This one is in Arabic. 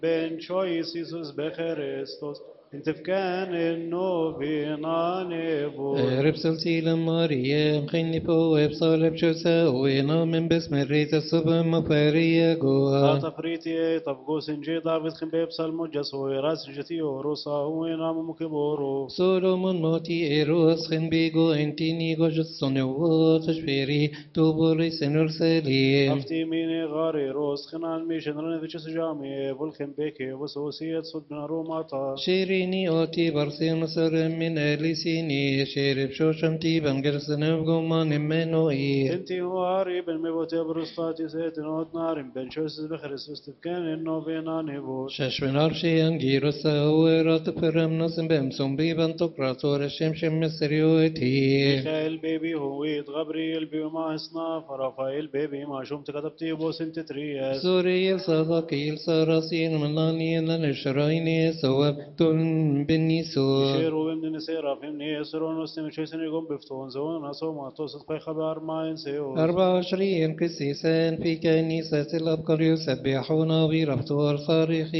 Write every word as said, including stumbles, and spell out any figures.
Ben chois Jesus becherestos, intefkan enno vinanevos. ربسلتي لماريا خيني بو ابصال بشوسا وينا من بسم الريت الصبح مفاريا جوا تفريتي طفقوس انجي دافيد خن بيبسل مجس ويراس جتي وروسا وينام مكبورو. سولومون موتي إيروس خن بيجو انتيني جوجت صنوات شفيري توبوري سنور سليم افتي ميني غاري روس خنان ميشن رنفيتش جامي فولخن بيكي وسوسية صد من روماتا. شيريني أوتي برسي نصر من أليسيني شيرب شوشمتي بنجرسن بقمان منوئي انتي واري بن ميبوتي برستاتي سيتنوت نارم بن شوسس بخريستوس تفكان انو بيناني بوت. ششمن عرشي أنجيروس أورات فرم نسم بمسم بيبن تقراتور الشمشم مسريوتي ميخائيل بيبي هويت غبريل بي ما اصناف رافائيل بيبي ما شومت كتبتي بوس انت ترياس. سوري صدقيل سراسين مناني لنشريني سواب تن بنيسو يشيروا بمن نسيرا فيمني يسرون وستم شويسن يقوم بفتون زون أصو ما توسط في خبر ما ينسيوس. أربع وعشرين قسيسان في كنيسة الأبقر يسبحون برفتور صارخين